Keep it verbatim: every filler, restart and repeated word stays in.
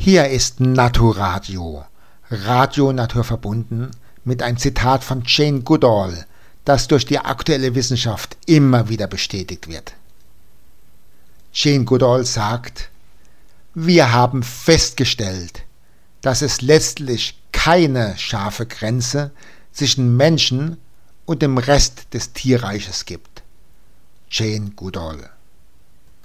Hier ist Naturadio, Radio naturverbunden, mit einem Zitat von Jane Goodall, das durch die aktuelle Wissenschaft immer wieder bestätigt wird. Jane Goodall sagt: Wir haben festgestellt, dass es letztlich keine scharfe Grenze zwischen Menschen und dem Rest des Tierreiches gibt. Jane Goodall.